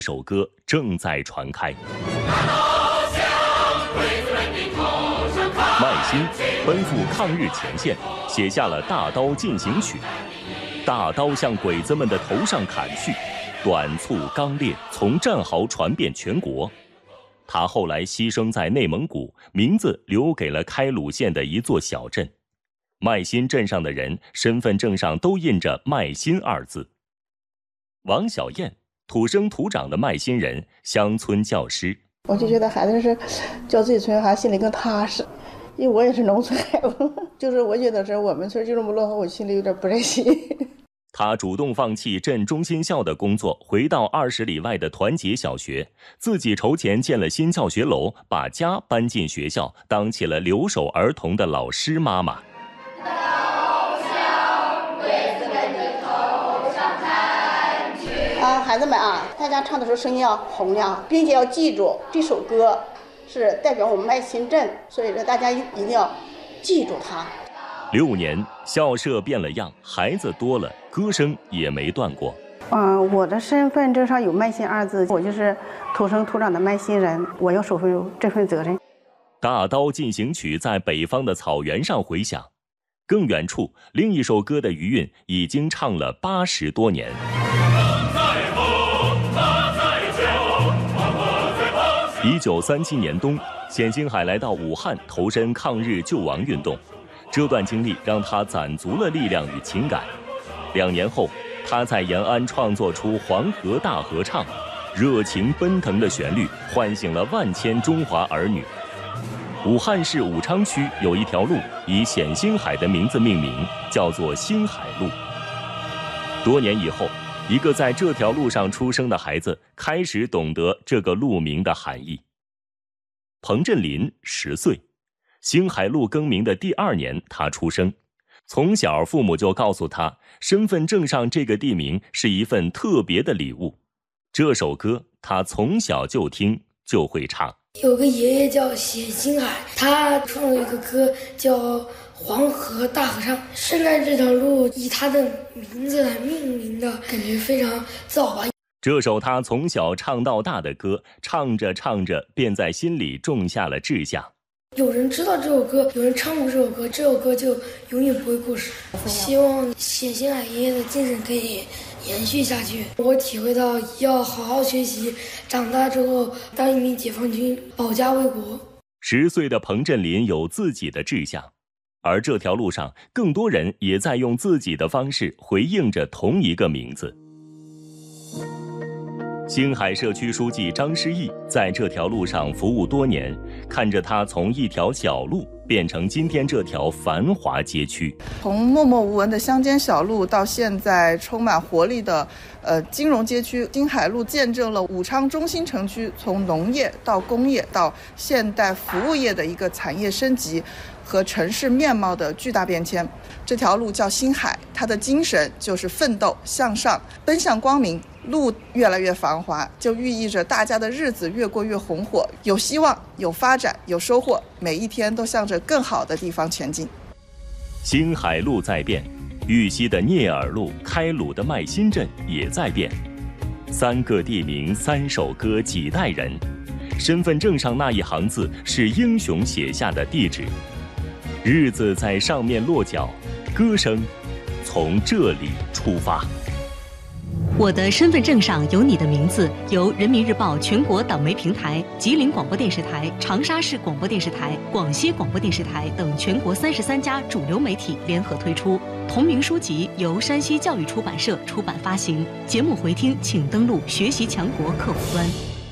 首歌正在传开。麦辛奔赴抗日前线，写下了《大刀进行曲》。大刀向鬼子们的头上砍去，短促刚烈，从战壕传遍全国。他后来牺牲在内蒙古，名字留给了开鲁县的一座小镇。麦辛镇上的人身份证上都印着麦辛二字。王小燕，土生土长的麦辛人，乡村教师。 我就觉得孩子是教自己村孩子心里更踏实，因为我也是农村孩子，就是我觉得是我们村就这么落后，我心里有点不忍心。 他主动放弃镇中心校的工作，回到20里外的团结小学，自己筹钱建了新教学楼，把家搬进学校，当起了留守儿童的老师妈妈。 孩子们啊，大家唱的时候声音要洪亮，并且要记住这首歌是代表我们麦辛镇，所以说大家一定要记住它。 6年，校舍变了样，孩子多了，歌声也没断过。 我的身份证上有麦辛二字，我就是土生土长的麦辛人，我要守护这份责任。 大刀进行曲在北方的草原上回响，更远处，另一首歌的余韵已经唱了80多年。1937年冬，冼星海来到武汉投身抗日救亡运动，这段经历让他攒足了力量与情感。2年后，他在延安创作出《黄河大合唱》，热情奔腾的旋律唤醒了万千中华儿女。武汉市武昌区有一条路以冼星海的名字命名，叫做星海路。多年以后，一个在这条路上出生的孩子开始懂得这个路名的含义。彭振林10岁，星海路更名的第2年他出生。从小父母就告诉他，身份证上这个地名是一份特别的礼物。这首歌他从小就听就会唱。 有个爷爷叫冼星海，他创了一个歌叫《黄河大合唱》，现在这条路以他的名字来命名的，感觉非常自豪吧。 这首他从小唱到大的歌，唱着唱着便在心里种下了志向。 有人知道这首歌，有人唱过这首歌，这首歌就永远不会过时。希望冼星海爷爷的精神可以延续下去。我体会到要好好学习，长大之后当一名解放军，保家卫国。 10岁的彭振林有自己的志向，而这条路上更多人也在用自己的方式回应着同一个名字。星海社区书记张诗义在这条路上服务多年，看着它从一条小路变成今天这条繁华街区。 从默默无闻的乡间小路到现在充满活力的金融街区，星海路见证了武昌中心城区从农业到工业到现代服务业的一个产业升级和城市面貌的巨大变迁。这条路叫星海，它的精神就是奋斗向上，奔向光明。路越来越繁华，就寓意着大家的日子越过越红火，有希望，有发展，有收获，每一天都向着更好的地方前进。 星海路在变，玉溪的聂耳路、开鲁的麦辛镇也在变。3个地名，3首歌，几代人。身份证上那一行字是英雄写下的地址，日子在上面落脚，歌声从这里出发。 我的身份证上有你的名字，由人民日报全国党媒平台、吉林广播电视台、长沙市广播电视台、广西广播电视台等全国33家主流媒体联合推出。同名书籍由山西教育出版社出版发行。节目回听请登录学习强国客户端。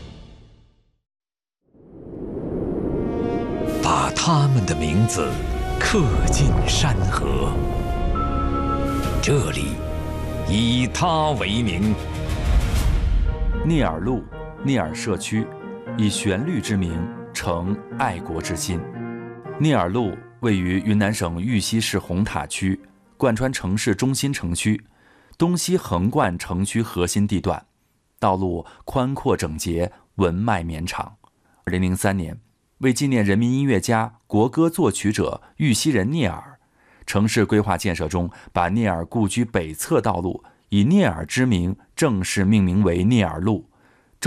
把他们的名字刻进山河，这里以他为名。 聂耳路，聂耳社区，以旋律之名成爱国之心。聂耳路位于云南省玉溪市红塔区，贯穿城市中心城区，东西横贯城区核心地段，道路宽阔整洁，文脉绵长。2003年，为纪念人民音乐家、国歌作曲者玉溪人聂耳，城市规划建设中把聂耳故居北侧道路以聂耳之名正式命名为聂耳路，